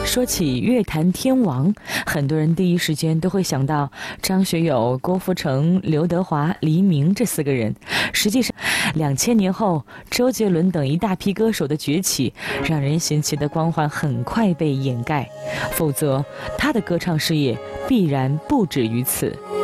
说起乐坛天王，很多人第一时间都会想到张学友、郭富城、刘德华、黎明这4个人。实际上，2000年后，周杰伦等一大批歌手的崛起，让任贤齐的光环很快被掩盖，否则他的歌唱事业必然不止于此。